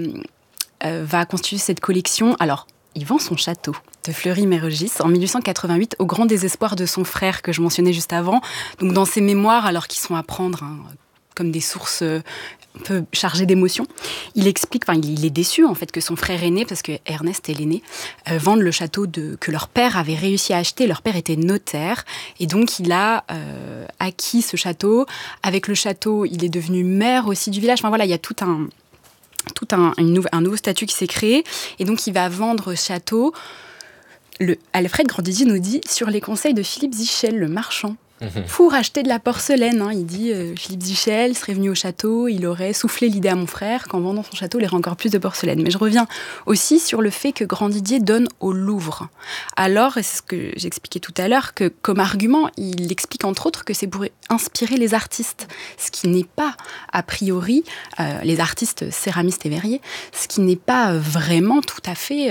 va constituer cette collection. Alors, il vend son château de Fleury-Mérogis en 1888, au grand désespoir de son frère que je mentionnais juste avant. Donc, dans ses mémoires, alors qu'ils sont à prendre comme des sources un peu chargées d'émotions, il explique, il est déçu en fait que son frère aîné, parce que Ernest est l'aîné, vende le château que leur père avait réussi à acheter. Leur père était notaire et donc il a acquis ce château. Avec le château, il est devenu maire aussi du village. Enfin voilà, il y a tout un nouveau statut qui s'est créé, et donc il va vendre ce château. Alfred Grandidier nous dit, sur les conseils de Philippe Zichel, le marchand, pour acheter de la porcelaine. Il dit, Philippe Zichel serait venu au château, il aurait soufflé l'idée à mon frère qu'en vendant son château, il aurait encore plus de porcelaine. Mais je reviens aussi sur le fait que Grandidier donne au Louvre. Alors, et c'est ce que j'expliquais tout à l'heure, que comme argument, il explique entre autres que c'est pour inspirer les artistes, ce qui n'est pas, a priori, les artistes céramistes et verriers, ce qui n'est pas vraiment tout à fait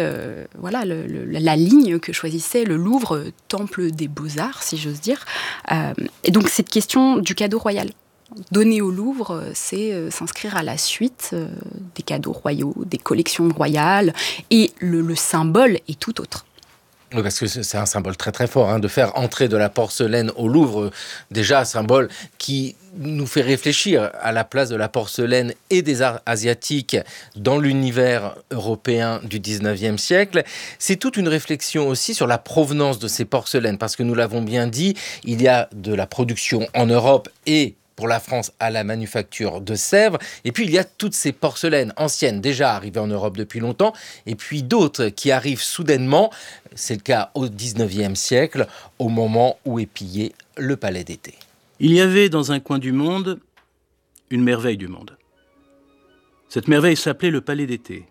la ligne que choisissait le Louvre, temple des beaux-arts, si j'ose dire. Et donc cette question du cadeau royal, donner au Louvre, c'est s'inscrire à la suite des cadeaux royaux, des collections royales, et le symbole est tout autre. Oui, parce que c'est un symbole très très fort, de faire entrer de la porcelaine au Louvre, déjà un symbole qui nous fait réfléchir à la place de la porcelaine et des arts asiatiques dans l'univers européen du 19e siècle. C'est toute une réflexion aussi sur la provenance de ces porcelaines, parce que nous l'avons bien dit, il y a de la production en Europe et pour la France à la manufacture de Sèvres. Et puis il y a toutes ces porcelaines anciennes déjà arrivées en Europe depuis longtemps, et puis d'autres qui arrivent soudainement. C'est le cas au 19e siècle, au moment où est pillé le Palais d'été. Il y avait dans un coin du monde une merveille du monde. Cette merveille s'appelait le Palais d'été.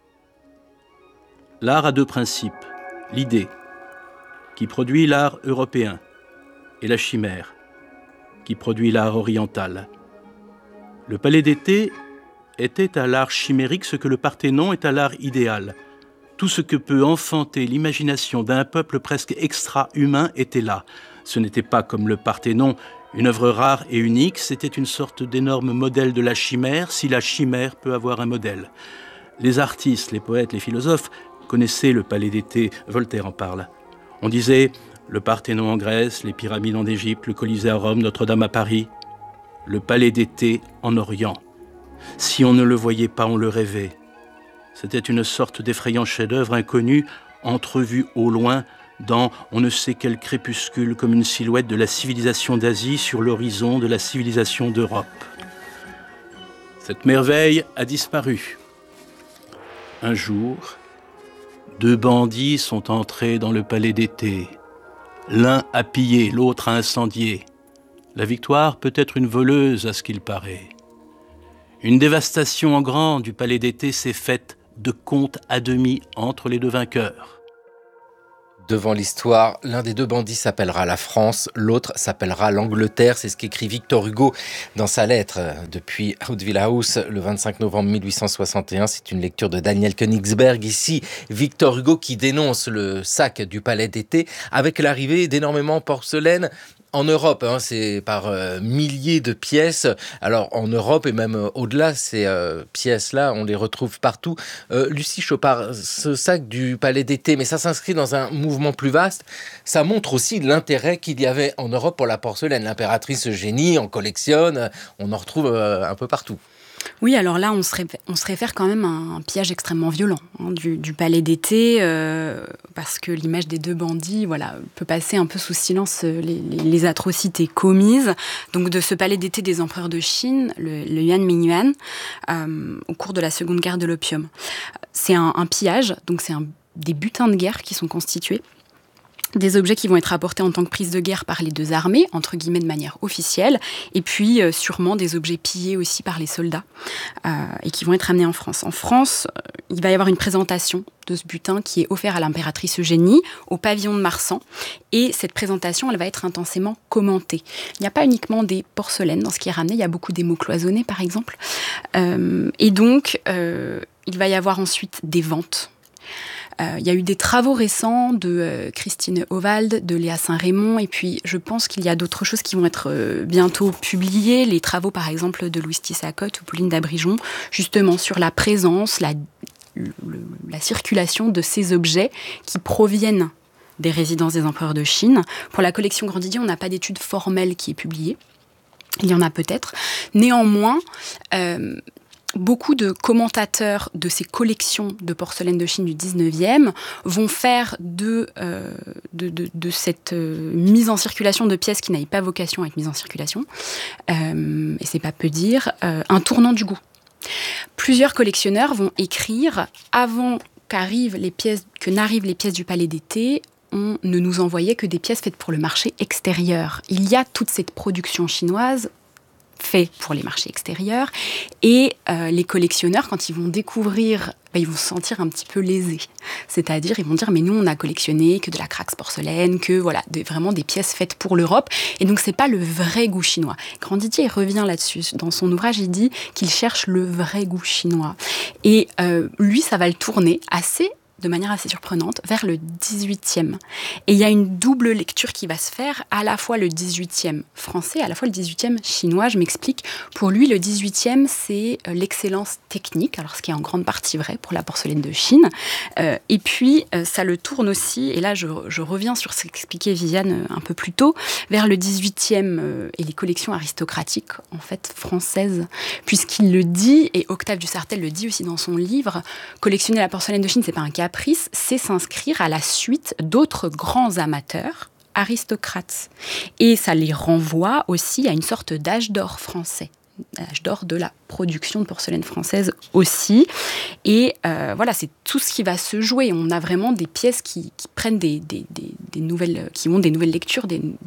L'art a 2 principes. L'idée, qui produit l'art européen, et la chimère, qui produit l'art oriental. Le Palais d'été était à l'art chimérique ce que le Parthénon est à l'art idéal. Tout ce que peut enfanter l'imagination d'un peuple presque extra-humain était là. Ce n'était pas comme le Parthénon, une œuvre rare et unique, c'était une sorte d'énorme modèle de la chimère, si la chimère peut avoir un modèle. Les artistes, les poètes, les philosophes connaissaient le Palais d'été, Voltaire en parle. On disait le Parthénon en Grèce, les pyramides en Égypte, le Colisée à Rome, Notre-Dame à Paris, le Palais d'été en Orient. Si on ne le voyait pas, on le rêvait. C'était une sorte d'effrayant chef-d'œuvre inconnu, entrevu au loin dans on ne sait quel crépuscule comme une silhouette de la civilisation d'Asie sur l'horizon de la civilisation d'Europe. Cette merveille a disparu. Un jour, 2 bandits sont entrés dans le palais d'été. L'un a pillé, l'autre a incendié. La victoire peut être une voleuse à ce qu'il paraît. Une dévastation en grand du palais d'été s'est faite de compte à demi entre les 2 vainqueurs. Devant l'histoire, l'un des 2 bandits s'appellera la France, l'autre s'appellera l'Angleterre. C'est ce qu'écrit Victor Hugo dans sa lettre depuis Hauteville House le 25 novembre 1861. C'est une lecture de Daniel Königsberg. Ici, Victor Hugo qui dénonce le sac du palais d'été avec l'arrivée d'énormément de porcelaine en Europe. C'est par milliers de pièces. Alors en Europe et même au-delà, ces pièces-là, on les retrouve partout. Lucie Chopard, ce sac du palais d'été, mais ça s'inscrit dans un mouvement plus vaste. Ça montre aussi l'intérêt qu'il y avait en Europe pour la porcelaine. L'impératrice Eugénie en collectionne, on en retrouve un peu partout. Oui, alors là, on se réfère quand même à un pillage extrêmement violent du palais d'été, parce que l'image des 2 bandits peut passer un peu sous silence les atrocités commises. Donc de ce palais d'été des empereurs de Chine, le Yuan Mingyuan, au cours de la Seconde Guerre de l'opium. C'est un pillage, donc c'est des butins de guerre qui sont constitués. Des objets qui vont être apportés en tant que prise de guerre par les 2 armées, entre guillemets de manière officielle, et puis sûrement des objets pillés aussi par les soldats, et qui vont être amenés en France. En France, il va y avoir une présentation de ce butin qui est offert à l'impératrice Eugénie au pavillon de Marsan, et cette présentation, elle va être intensément commentée. Il n'y a pas uniquement des porcelaines dans ce qui est ramené, il y a beaucoup d'émaux cloisonnés par exemple, et donc il va y avoir ensuite des ventes. Il y a eu des travaux récents de Christine Howald, de Léa Saint-Raymond, et puis je pense qu'il y a d'autres choses qui vont être bientôt publiées. Les travaux, par exemple, de Louis Tissacotte ou Pauline d'Abrijon, justement sur la présence, la circulation de ces objets qui proviennent des résidences des empereurs de Chine. Pour la collection Grandidier, on n'a pas d'étude formelle qui est publiée. Il y en a peut-être. Néanmoins, beaucoup de commentateurs de ces collections de porcelaine de Chine du 19e vont faire de cette mise en circulation de pièces qui n'avaient pas vocation à être mise en circulation, et c'est pas peu dire, un tournant du goût. Plusieurs collectionneurs vont écrire avant n'arrivent les pièces du palais d'été, on ne nous envoyait que des pièces faites pour le marché extérieur. Il y a toute cette production chinoise fait pour les marchés extérieurs, et les collectionneurs, quand ils vont découvrir, ils vont se sentir un petit peu lésés. C'est-à-dire, ils vont dire, mais nous, on a collectionné que de la craxe porcelaine, que vraiment des pièces faites pour l'Europe, et donc c'est pas le vrai goût chinois. Grandidier revient là-dessus. Dans son ouvrage, il dit qu'il cherche le vrai goût chinois. Et lui, ça va le tourner de manière assez surprenante, vers le 18e. Et il y a une double lecture qui va se faire, à la fois le 18e français, à la fois le 18e chinois, je m'explique. Pour lui, le 18e, c'est l'excellence technique, alors ce qui est en grande partie vrai pour la porcelaine de Chine. Et puis, ça le tourne aussi, et là, je reviens sur ce qu'expliquait Viviane un peu plus tôt, vers le 18e et les collections aristocratiques, en fait, françaises, puisqu'il le dit, et Octave Dussartel le dit aussi dans son livre, collectionner la porcelaine de Chine, c'est pas un caprice, c'est s'inscrire à la suite d'autres grands amateurs, aristocrates. Et ça les renvoie aussi à une sorte d'âge d'or français, l'âge d'or de la production de porcelaine française aussi. Et c'est tout ce qui va se jouer. On a vraiment des pièces qui prennent des nouvelles, qui ont des nouvelles lectures,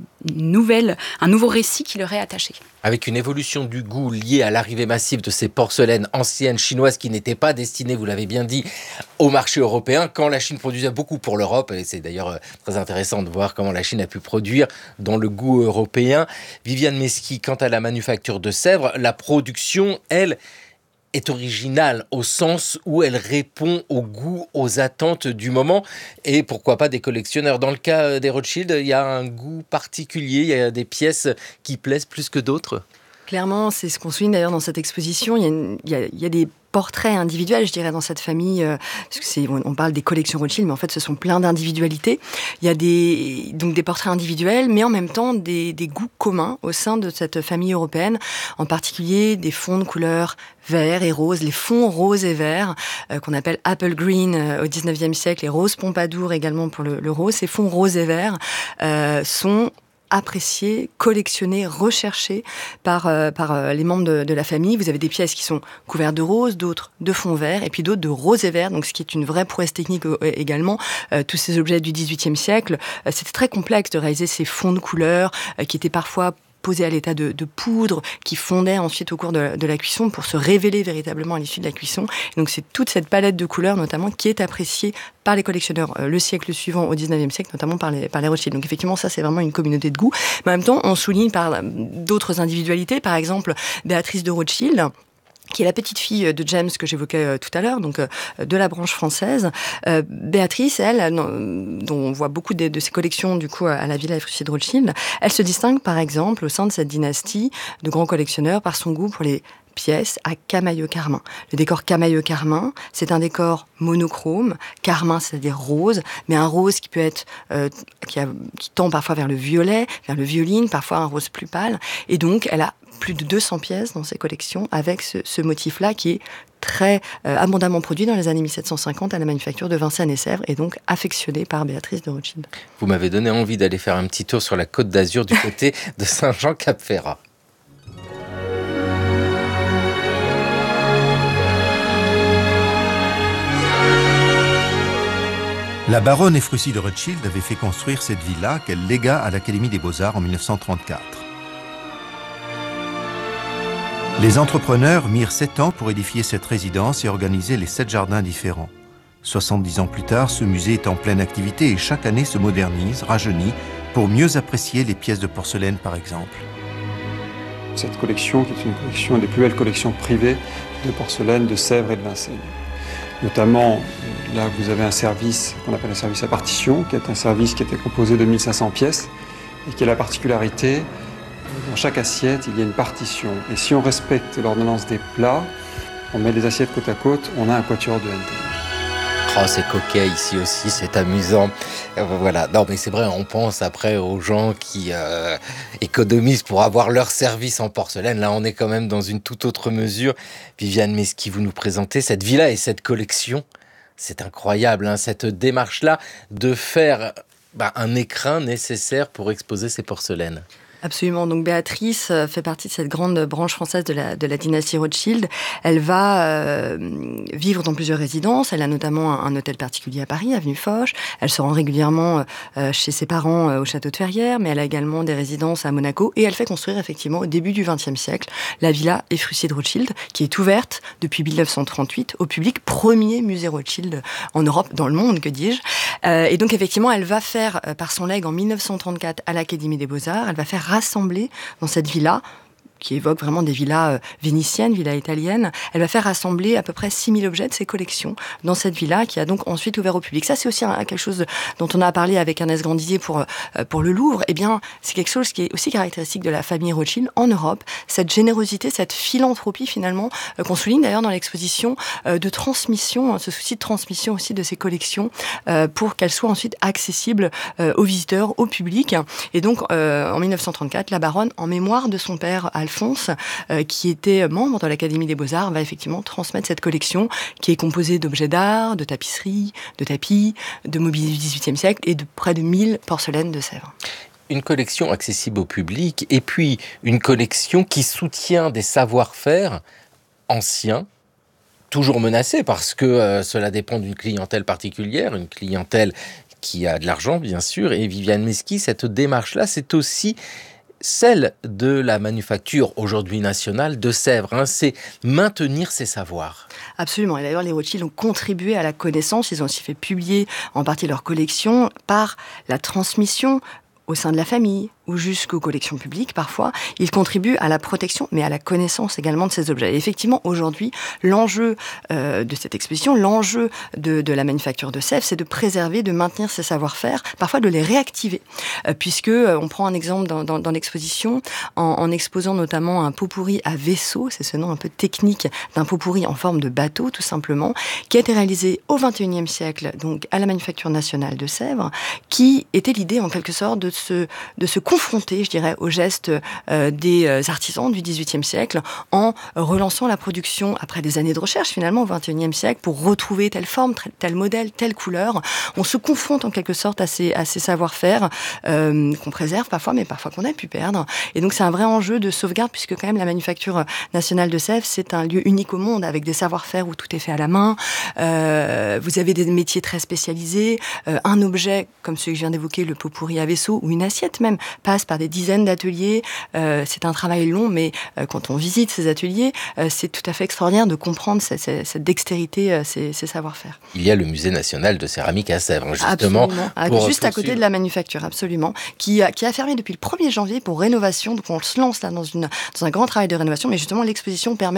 un nouveau récit qui leur est attaché. Avec une évolution du goût liée à l'arrivée massive de ces porcelaines anciennes chinoises qui n'étaient pas destinées, vous l'avez bien dit, au marché européen, quand la Chine produisait beaucoup pour l'Europe, et c'est d'ailleurs très intéressant de voir comment la Chine a pu produire dans le goût européen. Viviane Meski, quant à la manufacture de Sèvres, la production, elle, est originale au sens où elle répond au goût, aux attentes du moment, et pourquoi pas des collectionneurs. Dans le cas des Rothschild, il y a un goût particulier, il y a des pièces qui plaisent plus que d'autres. Clairement, c'est ce qu'on souligne d'ailleurs dans cette exposition. Il y a des portraits individuels, je dirais, dans cette famille, parce que on parle des collections Rothschild, mais en fait, ce sont plein d'individualités. Il y a donc des portraits individuels, mais en même temps, des goûts communs au sein de cette famille européenne, en particulier des fonds de couleurs vert et rose, les fonds roses et verts, qu'on appelle apple green au 19e siècle, et rose pompadour également pour le rose. Ces fonds roses et verts sont appréciés, collectionnés, recherchés par les membres de la famille. Vous avez des pièces qui sont couvertes de rose, d'autres de fond vert, et puis d'autres de rose et vert, donc ce qui est une vraie prouesse technique également. Tous ces objets du XVIIIe siècle, c'était très complexe de réaliser ces fonds de couleurs qui étaient parfois posés à l'état de poudre, qui fondaient ensuite au cours de la cuisson pour se révéler véritablement à l'issue de la cuisson. Et donc c'est toute cette palette de couleurs notamment qui est appréciée par les collectionneurs le siècle suivant, au 19e siècle, notamment par les Rothschild. Donc effectivement, ça c'est vraiment une communauté de goût. Mais en même temps, on souligne par d'autres individualités, par exemple Béatrice de Rothschild, qui est la petite fille de James que j'évoquais tout à l'heure, donc de la branche française. Béatrice, elle, dont on voit beaucoup de ses collections du coup à la Villa Ephrussi de Rothschild, elle se distingue par exemple au sein de cette dynastie de grands collectionneurs par son goût pour les pièces à camailleux carmin. Le décor camailleux carmin, c'est un décor monochrome, carmin c'est-à-dire rose, mais un rose qui peut être qui tend parfois vers le violet, vers le violine, parfois un rose plus pâle, et donc elle a plus de 200 pièces dans ses collections avec ce motif-là qui est très abondamment produit dans les années 1750 à la manufacture de Vincennes et Sèvres et donc affectionné par Béatrice de Rothschild. Vous m'avez donné envie d'aller faire un petit tour sur la Côte d'Azur du côté de Saint-Jean-Cap-Ferrat. La baronne Ephrussi de Rothschild avait fait construire cette villa qu'elle légua à l'Académie des Beaux-Arts en 1934. Les entrepreneurs mirent 7 ans pour édifier cette résidence et organiser les 7 jardins différents. 70 ans plus tard, ce musée est en pleine activité et chaque année se modernise, rajeunit, pour mieux apprécier les pièces de porcelaine par exemple. Cette collection, qui est une collection des plus belles collections privées de porcelaine de Sèvres et de Vincennes. Notamment, là vous avez un service qu'on appelle un service à partition, qui est un service qui était composé de 1500 pièces et qui a la particularité, dans chaque assiette, il y a une partition. Et si on respecte l'ordonnance des plats, on met les assiettes côte à côte, on a un quatuor de Handel. Oh, c'est coquet ici aussi, c'est amusant. Voilà. Non, mais c'est vrai, on pense après aux gens qui économisent pour avoir leur service en porcelaine. Là, on est quand même dans une toute autre mesure. Viviane Mesqui, vous nous présentez cette villa et cette collection. C'est incroyable, hein, cette démarche-là de faire un écrin nécessaire pour exposer ces porcelaines. Absolument. Donc Béatrice fait partie de cette grande branche française de la dynastie Rothschild. Elle va vivre dans plusieurs résidences. Elle a notamment un hôtel particulier à Paris, avenue Foch. Elle se rend régulièrement chez ses parents au château de Ferrières, mais elle a également des résidences à Monaco. Et elle fait construire effectivement au début du XXe siècle la Villa Ephrussi de Rothschild, qui est ouverte depuis 1938 au public, premier musée Rothschild en Europe, dans le monde, que dis-je. Et donc effectivement, elle va faire, par son legs en 1934 à l'Académie des Beaux-Arts, elle va faire rassembler dans cette villa, qui évoque vraiment des villas vénitiennes, villas italiennes. Elle va faire rassembler à peu près 6000 objets de ses collections dans cette villa, qui a donc ensuite ouvert au public. Ça, c'est aussi quelque chose dont on a parlé avec Ernest Grandidier pour le Louvre. Eh bien, c'est quelque chose qui est aussi caractéristique de la famille Rothschild en Europe. Cette générosité, cette philanthropie, finalement, qu'on souligne d'ailleurs dans l'exposition, de transmission, ce souci de transmission aussi de ces collections, pour qu'elles soient ensuite accessibles aux visiteurs, au public. Et donc, en 1934, la baronne, en mémoire de son père, Alphonse, qui était membre de l'Académie des Beaux-Arts, va effectivement transmettre cette collection qui est composée d'objets d'art, de tapisseries, de tapis, de mobilier du XVIIIe siècle et de près de 1000 porcelaines de Sèvres. Une collection accessible au public et puis une collection qui soutient des savoir-faire anciens, toujours menacés parce que cela dépend d'une clientèle particulière, une clientèle qui a de l'argent bien sûr. Et Viviane Mesqui, cette démarche-là, c'est aussi celle de la manufacture aujourd'hui nationale de Sèvres, hein, c'est maintenir ses savoirs. Absolument, et d'ailleurs les Rothschild ont contribué à la connaissance, ils ont aussi fait publier en partie leur collection par la transmission au sein de la famille, ou jusqu'aux collections publiques parfois, il contribue à la protection, mais à la connaissance également de ces objets. Et effectivement, aujourd'hui, l'enjeu de cette exposition, l'enjeu de la manufacture de Sèvres, c'est de préserver, de maintenir ces savoir-faire, parfois de les réactiver. Puisque, on prend un exemple dans l'exposition, en exposant notamment un pot-pourri à vaisseau, c'est ce nom un peu technique d'un pot-pourri en forme de bateau, tout simplement, qui a été réalisé au XXIe siècle, donc à la Manufacture nationale de Sèvres, qui était l'idée, en quelque sorte, de se confronter, je dirais, aux gestes des artisans du XVIIIe siècle en relançant la production après des années de recherche finalement au XXIe siècle pour retrouver telle forme, tel modèle, telle couleur. On se confronte en quelque sorte à ces savoir-faire qu'on préserve parfois, mais parfois qu'on a pu perdre. Et donc c'est un vrai enjeu de sauvegarde puisque quand même la Manufacture nationale de Sèvres, c'est un lieu unique au monde avec des savoir-faire où tout est fait à la main. Vous avez des métiers très spécialisés. Un objet comme celui que je viens d'évoquer, le pot-pourri à vaisseau ou une assiette même, passe par des dizaines d'ateliers. C'est un travail long, mais quand on visite ces ateliers, c'est tout à fait extraordinaire de comprendre cette dextérité, ces savoir-faire. Il y a le Musée national de céramique à Sèvres, justement. Juste à côté de la Manufacture, absolument, qui a fermé depuis le 1er janvier pour rénovation. Donc on se lance là dans un grand travail de rénovation, mais justement l'exposition permet